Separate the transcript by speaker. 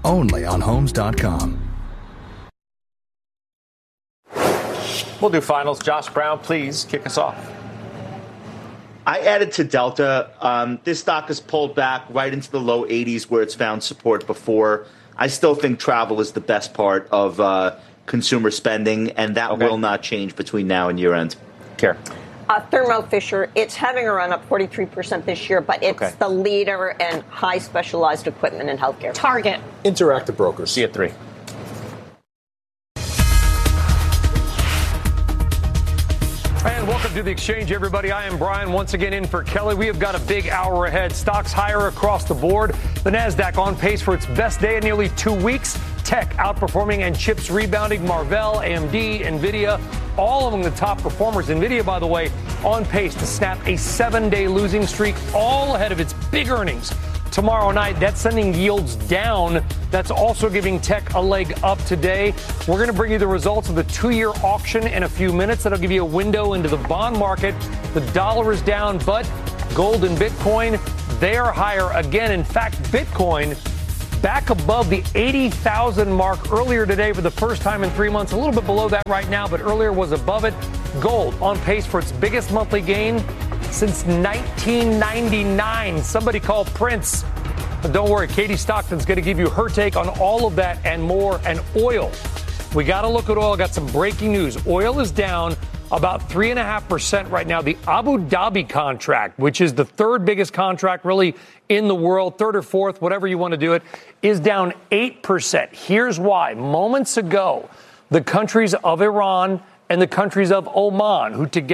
Speaker 1: Only on Homes.com.
Speaker 2: We'll do finals. Josh Brown, please kick us off.
Speaker 3: I added to Delta. This stock has pulled back right into the low 80s where it's found support before. I still think travel is the best part of consumer spending, and that will not change between now and year end.
Speaker 2: Care.
Speaker 4: Thermo Fisher, it's having a run up 43% this year, but it's the leader in high specialized equipment in healthcare.
Speaker 5: Target.
Speaker 6: Interactive Brokers.
Speaker 2: See you at 3.
Speaker 7: And welcome to the Exchange, everybody. I am Brian, once again in for Kelly. We have got a big hour ahead. Stocks higher across the board. The NASDAQ on pace for its best day in nearly 2 weeks. Tech outperforming and chips rebounding. Marvell, AMD, NVIDIA, all among the top performers. NVIDIA, by the way, on pace to snap a 7-day losing streak, all ahead of its big earnings tomorrow night. That's sending yields down. That's also giving tech a leg up today. We're going to bring you the results of the 2-year auction in a few minutes. That'll give you a window into the bond market. The dollar is down, but gold and Bitcoin, they are higher again. In fact, Bitcoin back above the 80,000 mark earlier today for the first time in 3 months. A little bit below that right now, but earlier was above it. Gold on pace for its biggest monthly gain since 1999. Somebody call Prince. But don't worry, Katie Stockton's going to give you her take on all of that and more. And oil. We got to look at oil. Got some breaking news. Oil is down about 3.5% right now. The Abu Dhabi contract, which is the third biggest contract really in the world, third or fourth, whatever you want to do it, is down 8%. Here's why. Moments ago, the countries of Iran and the countries of Oman, who together